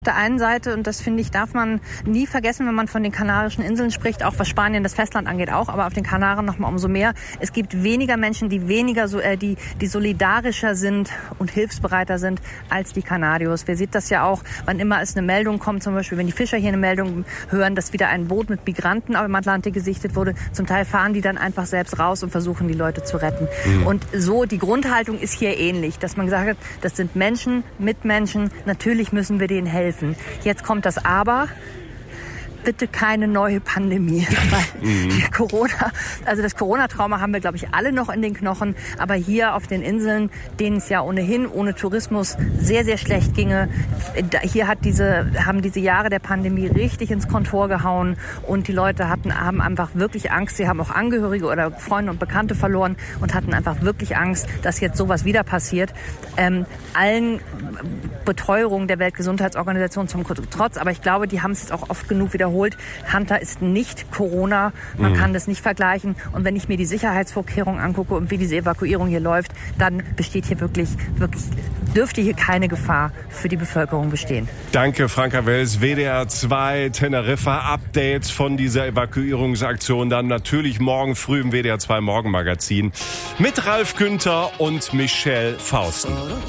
Auf der einen Seite, und das finde ich, darf man nie vergessen, wenn man von den Kanarischen Inseln spricht, auch was Spanien, das Festland angeht auch, aber auf den Kanaren noch mal umso mehr. Es gibt weniger Menschen, die die solidarischer sind und hilfsbereiter sind als die Kanadios. Wir sehen das ja auch, wann immer es eine Meldung kommt, zum Beispiel, wenn die Fischer hier eine Meldung hören, dass wieder ein Boot mit Migranten im Atlantik gesichtet wurde. Zum Teil fahren die dann einfach selbst raus und versuchen, die Leute zu retten. Und so, die Grundhaltung ist hier ähnlich, dass man gesagt hat, das sind Menschen, Mitmenschen, natürlich müssen wir denen helfen. Jetzt kommt das Aber. Bitte keine neue Pandemie. Weil das Corona-Trauma haben wir, glaube ich, alle noch in den Knochen. Aber hier auf den Inseln, denen es ja ohnehin ohne Tourismus sehr, sehr schlecht ginge, hier haben diese Jahre der Pandemie richtig ins Kontor gehauen. Und die Leute haben einfach wirklich Angst. Sie haben auch Angehörige oder Freunde und Bekannte verloren und hatten einfach wirklich Angst, dass jetzt sowas wieder passiert. Allen Beteuerungen der Weltgesundheitsorganisation zum Trotz. Aber ich glaube, die haben es jetzt auch oft genug wiederholt. Hunter ist nicht Corona, man kann das nicht vergleichen. Und wenn ich mir die Sicherheitsvorkehrungen angucke und wie diese Evakuierung hier läuft, dann besteht hier wirklich, dürfte hier keine Gefahr für die Bevölkerung bestehen. Danke, Franka Wels, WDR 2 Teneriffa. Updates von dieser Evakuierungsaktion dann natürlich morgen früh im WDR 2 Morgenmagazin mit Ralf Günther und Michelle Fausten.